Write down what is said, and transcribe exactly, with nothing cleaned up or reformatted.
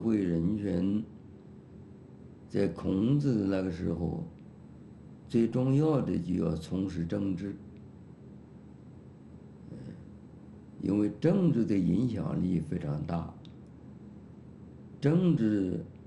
会人群在孔子那个时候，最重要的就要从事政治，因为政治的影响力非常大。政治